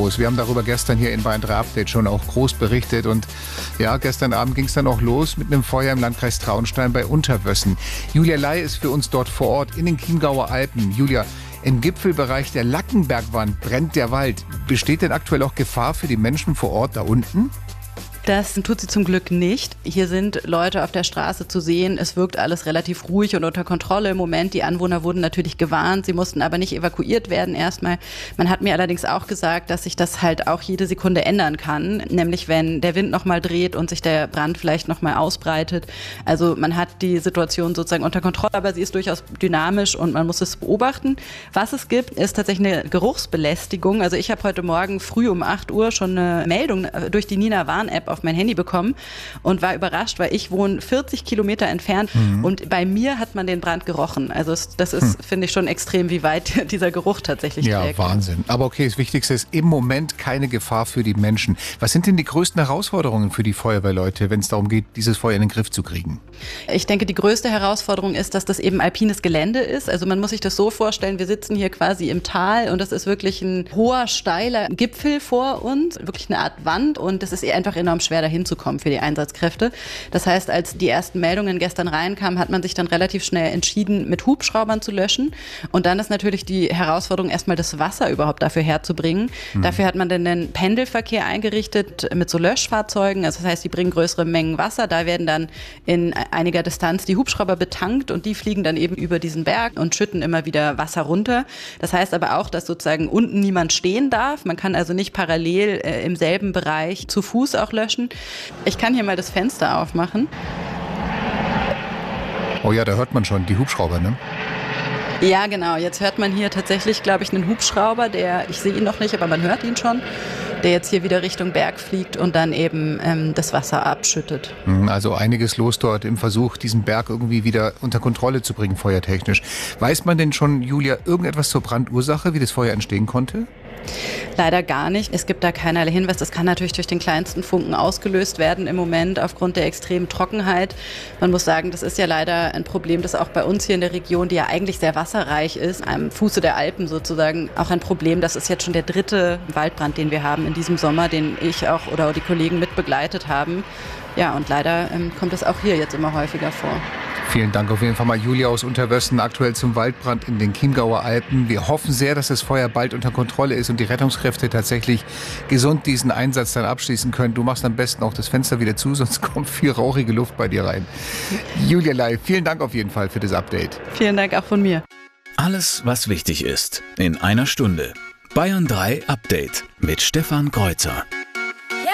groß. Wir haben darüber gestern hier in Bayern 3 Update schon auch groß berichtet. Und ja, gestern Abend ging es dann auch los mit einem Feuer im Landkreis Traunstein bei Unterwössen. Julia Ley ist für uns dort vor Ort in den Chiemgauer Alpen. Julia, im Gipfelbereich der Lackenbergwand brennt der Wald. Besteht denn aktuell auch Gefahr für die Menschen vor Ort da unten? Das tut sie zum Glück nicht. Hier sind Leute auf der Straße zu sehen. Es wirkt alles relativ ruhig und unter Kontrolle im Moment. Die Anwohner wurden natürlich gewarnt. Sie mussten aber nicht evakuiert werden erstmal. Man hat mir allerdings auch gesagt, dass sich das halt auch jede Sekunde ändern kann. Nämlich wenn der Wind nochmal dreht und sich der Brand vielleicht nochmal ausbreitet. Also man hat die Situation sozusagen unter Kontrolle, aber sie ist durchaus dynamisch und man muss es beobachten. Was es gibt, ist tatsächlich eine Geruchsbelästigung. Also ich habe heute Morgen früh um 8 Uhr schon eine Meldung durch die Nina Warn-App auf mein Handy bekommen und war überrascht, weil ich wohne 40 Kilometer entfernt und bei mir hat man den Brand gerochen. Also das ist, finde ich, schon extrem, wie weit dieser Geruch tatsächlich trägt. Ja, Wahnsinn. Aber okay, das Wichtigste ist im Moment keine Gefahr für die Menschen. Was sind denn die größten Herausforderungen für die Feuerwehrleute, wenn es darum geht, dieses Feuer in den Griff zu kriegen? Ich denke, die größte Herausforderung ist, dass das eben alpines Gelände ist. Also man muss sich das so vorstellen, wir sitzen hier quasi im Tal und das ist wirklich ein hoher, steiler Gipfel vor uns, wirklich eine Art Wand und es ist einfach enorm schwer dahin zu kommen für die Einsatzkräfte. Das heißt, als die ersten Meldungen gestern reinkamen, hat man sich dann relativ schnell entschieden, mit Hubschraubern zu löschen. Und dann ist natürlich die Herausforderung, erstmal das Wasser überhaupt dafür herzubringen. Dafür hat man dann den Pendelverkehr eingerichtet mit so Löschfahrzeugen. Also das heißt, die bringen größere Mengen Wasser. Da werden dann in einiger Distanz die Hubschrauber betankt und die fliegen dann eben über diesen Berg und schütten immer wieder Wasser runter. Das heißt aber auch, dass sozusagen unten niemand stehen darf. Man kann also nicht parallel im selben Bereich zu Fuß auch löschen. Ich kann hier mal das Fenster aufmachen. Oh ja, da hört man schon die Hubschrauber, ne? Ja, genau. Jetzt hört man hier tatsächlich, glaube ich, einen Hubschrauber, ich sehe ihn noch nicht, aber man hört ihn schon, der jetzt hier wieder Richtung Berg fliegt und dann eben das Wasser abschüttet. Also einiges los dort im Versuch, diesen Berg irgendwie wieder unter Kontrolle zu bringen, feuertechnisch. Weiß man denn schon, Julia, irgendetwas zur Brandursache, wie das Feuer entstehen konnte? Leider gar nicht. Es gibt da keinerlei Hinweis. Das kann natürlich durch den kleinsten Funken ausgelöst werden im Moment aufgrund der extremen Trockenheit. Man muss sagen, das ist ja leider ein Problem, das auch bei uns hier in der Region, die ja eigentlich sehr wasserreich ist, am Fuße der Alpen sozusagen, auch ein Problem. Das ist jetzt schon der 3. Waldbrand, den wir haben in diesem Sommer, den ich auch oder die Kollegen mit begleitet haben. Ja, und leider kommt es auch hier jetzt immer häufiger vor. Vielen Dank auf jeden Fall mal, Julia aus Unterwössen, aktuell zum Waldbrand in den Chiemgauer Alpen. Wir hoffen sehr, dass das Feuer bald unter Kontrolle ist und die Rettungskräfte tatsächlich gesund diesen Einsatz dann abschließen können. Du machst am besten auch das Fenster wieder zu, sonst kommt viel rauchige Luft bei dir rein. Julia Ley, vielen Dank auf jeden Fall für das Update. Vielen Dank auch von mir. Alles, was wichtig ist, in einer Stunde. Bayern 3 Update mit Stefan Kreuzer.